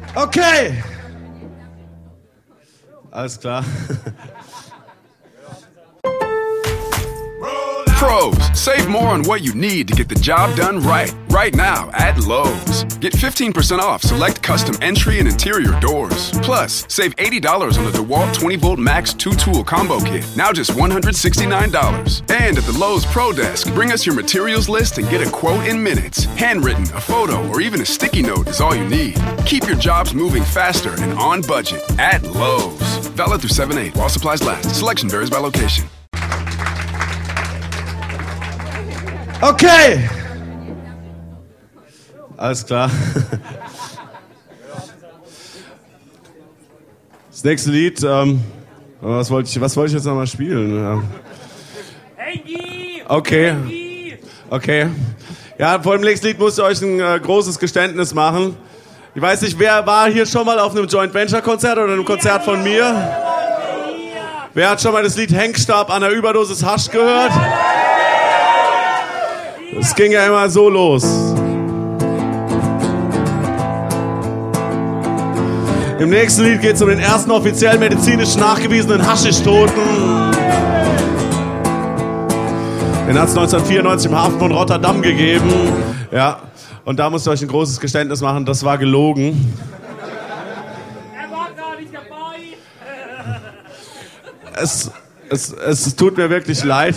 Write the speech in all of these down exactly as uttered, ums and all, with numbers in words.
Okay. Alles klar. Pros, save more on what you need to get the job done right. Right now at Lowe's. Get fifteen percent off select custom entry and interior doors. Plus, save eighty dollars on the DeWalt twenty volt Max two tool combo kit. Now just one hundred sixty-nine dollars. And at the Lowe's Pro Desk, bring us your materials list and get a quote in minutes. Handwritten, a photo, or even a sticky note is all you need. Keep your jobs moving faster and on budget at Lowe's. Valid through seven eight while supplies last. Selection varies by location. Okay. Alles klar. Das nächste Lied, ähm, was wollte ich, was wollte ich jetzt nochmal spielen? Okay. Okay. Ja, vor dem nächsten Lied musst ihr euch ein äh, großes Geständnis machen. Ich weiß nicht, wer war hier schon mal auf einem Joint Venture Konzert oder einem Konzert von mir? Wer hat schon mal das Lied Henkstab an der Überdosis Hasch gehört? Es ging ja immer so los. Im nächsten Lied geht es um den ersten offiziell medizinisch nachgewiesenen Haschisch-Toten. Den hat es neunzehnhundertvierundneunzig im Hafen von Rotterdam gegeben. Ja, und da müsst ihr euch ein großes Geständnis machen, das war gelogen. Er war gar nicht dabei. Es, es, es tut mir wirklich leid.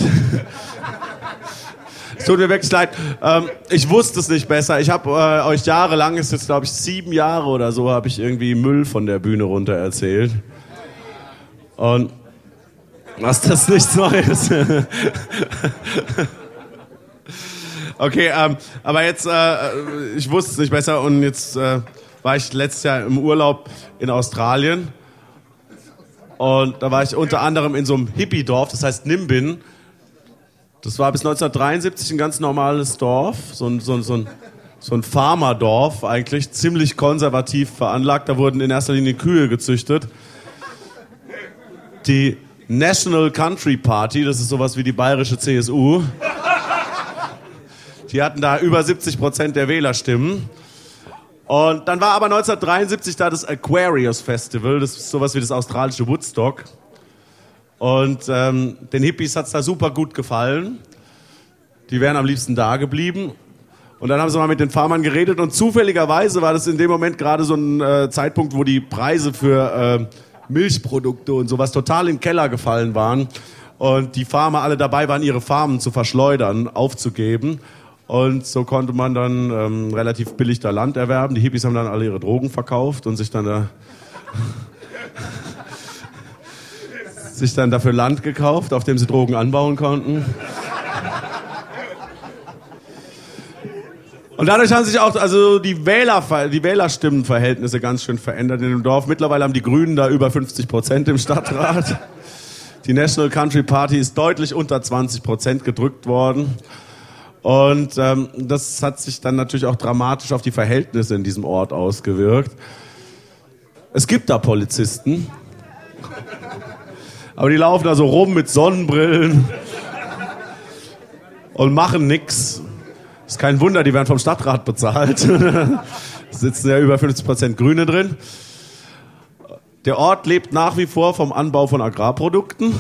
Es tut mir wirklich leid. Ähm, ich wusste es nicht besser. Ich habe äh, euch jahrelang, ist jetzt glaube ich sieben Jahre oder so, habe ich irgendwie Müll von der Bühne runter erzählt. Und was das nichts Neues. Okay, ähm, aber jetzt, äh, ich wusste es nicht besser und jetzt äh, war ich letztes Jahr im Urlaub in Australien. Und da war ich unter anderem in so einem Hippie-Dorf, das heißt Nimbin. Das war bis neunzehnhundertdreiundsiebzig ein ganz normales Dorf, so ein, so ein, so ein, so ein Farmerdorf eigentlich, ziemlich konservativ veranlagt. Da wurden in erster Linie Kühe gezüchtet. Die National Country Party, das ist sowas wie die bayerische C S U, die hatten da über siebzig Prozent der Wählerstimmen. Und dann war aber neunzehnhundertdreiundsiebzig da das Aquarius Festival, das ist sowas wie das australische Woodstock. Und ähm, den Hippies hat es da super gut gefallen. Die wären am liebsten da geblieben. Und dann haben sie mal mit den Farmern geredet. Und zufälligerweise war das in dem Moment gerade so ein äh, Zeitpunkt, wo die Preise für äh, Milchprodukte und sowas total in den Keller gefallen waren. Und die Farmer alle dabei waren, ihre Farmen zu verschleudern, aufzugeben. Und so konnte man dann ähm, relativ billig da Land erwerben. Die Hippies haben dann alle ihre Drogen verkauft und sich dann da... sich dann dafür Land gekauft, auf dem sie Drogen anbauen konnten. Und dadurch haben sich auch also die, Wähler, die Wählerstimmenverhältnisse ganz schön verändert in dem Dorf. Mittlerweile haben die Grünen da über fünfzig Prozent im Stadtrat. Die National Country Party ist deutlich unter zwanzig Prozent gedrückt worden. Und ähm, das hat sich dann natürlich auch dramatisch auf die Verhältnisse in diesem Ort ausgewirkt. Es gibt da Polizisten. Aber die laufen da so rum mit Sonnenbrillen und machen nix. Ist kein Wunder, die werden vom Stadtrat bezahlt. Da sitzen ja über fünfzig Prozent Grüne drin. Der Ort lebt nach wie vor vom Anbau von Agrarprodukten.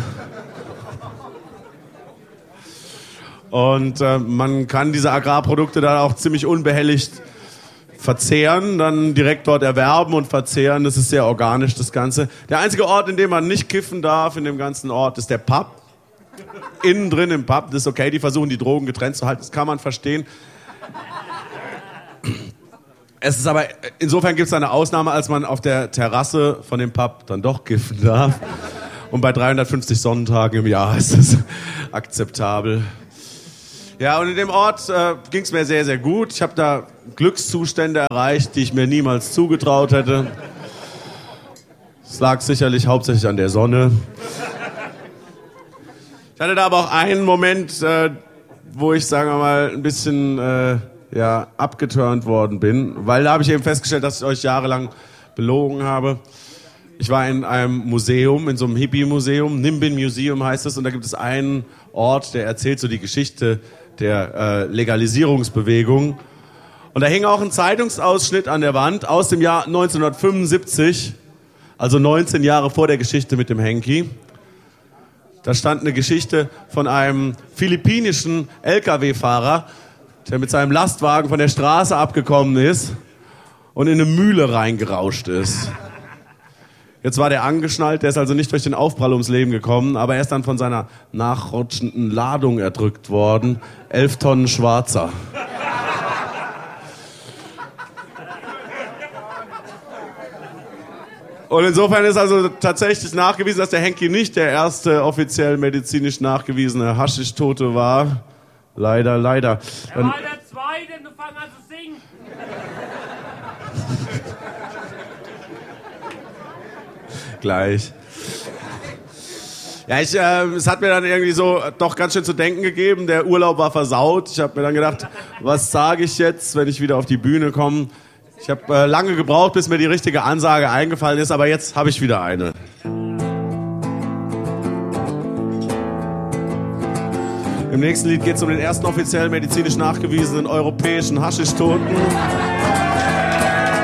Und äh, man kann diese Agrarprodukte dann auch ziemlich unbehelligt verzehren, dann direkt dort erwerben und verzehren. Das ist sehr organisch, das Ganze. Der einzige Ort, in dem man nicht kiffen darf, in dem ganzen Ort, ist der Pub. Innen drin im Pub, das ist okay, die versuchen, die Drogen getrennt zu halten, das kann man verstehen. Es ist aber, insofern gibt es eine Ausnahme, als man auf der Terrasse von dem Pub dann doch kiffen darf. Und bei dreihundertfünfzig Sonnentagen im Jahr ist es akzeptabel. Ja, und in dem Ort äh, ging es mir sehr, sehr gut. Ich habe da Glückszustände erreicht, die ich mir niemals zugetraut hätte. Es lag sicherlich hauptsächlich an der Sonne. Ich hatte da aber auch einen Moment, äh, wo ich, sagen wir mal, ein bisschen äh, ja, abgeturnt worden bin. Weil da habe ich eben festgestellt, dass ich euch jahrelang belogen habe. Ich war in einem Museum, in so einem Hippie-Museum, Nimbin Museum heißt es, und da gibt es einen Ort, der erzählt so die Geschichte der äh, Legalisierungsbewegung. Und da hing auch ein Zeitungsausschnitt an der Wand aus dem Jahr neunzehnhundertfünfundsiebzig, also neunzehn Jahre vor der Geschichte mit dem Henki. Da stand eine Geschichte von einem philippinischen L K W-Fahrer, der mit seinem Lastwagen von der Straße abgekommen ist und in eine Mühle reingerauscht ist. Jetzt war der angeschnallt, der ist also nicht durch den Aufprall ums Leben gekommen, aber er ist dann von seiner nachrutschenden Ladung erdrückt worden. Elf Tonnen Schwarzer. Und insofern ist also tatsächlich nachgewiesen, dass der Henki nicht der erste offiziell medizinisch nachgewiesene Haschisch-Tote war. Leider, leider. Er war der Zweite, du fang an zu singen. Gleich. Ja, ich, äh, es hat mir dann irgendwie so doch ganz schön zu denken gegeben. Der Urlaub war versaut. Ich habe mir dann gedacht, was sage ich jetzt, wenn ich wieder auf die Bühne komme? Ich habe äh, lange gebraucht, bis mir die richtige Ansage eingefallen ist, aber jetzt habe ich wieder eine. Im nächsten Lied geht es um den ersten offiziell medizinisch nachgewiesenen europäischen Haschisch-Toten.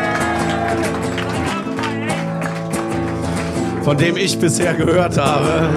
Von dem ich bisher gehört habe.